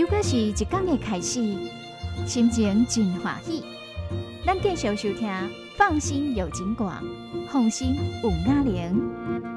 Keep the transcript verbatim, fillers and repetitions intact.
又搁是一天的开始，心情真欢喜。咱继续收听，放心有景广，放心有雅玲。